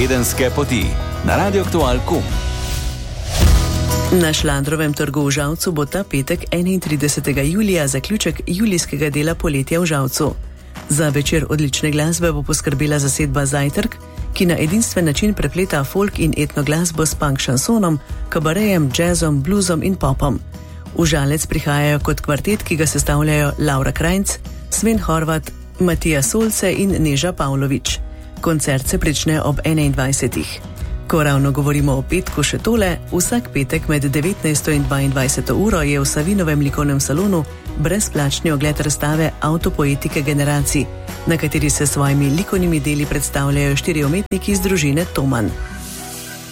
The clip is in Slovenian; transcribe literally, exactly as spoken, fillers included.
Tedenske poti na Radio Aktual pika com. Na Šlandrovem trgu v Žalcu bo ta petek enaintridesetega julija zaključek julijskega dela poletja v Žalcu. Za večer odlične glasbe bo poskrbela zasedba Zajtrk, ki na edinstven način prepleta folk in etno glasbo s punk šansonom, kabarejem, džezom, bluzom in popom. V Žalec prihajajo kot kvartet, ki ga sestavljajo Laura Krajnc, Sven Horvat, Matija Solce in Neža Pavlović. Koncert se prične ob enaindvajsetih. Ko ravno govorimo o petku še tole, vsak petek med devetnajsto in dvaindvajseto uro je v Savinovem likovnem salonu brezplačni ogled razstave Avtopoetike generacij, na kateri se svojimi likovnimi deli predstavljajo štiri umetniki iz družine Toman.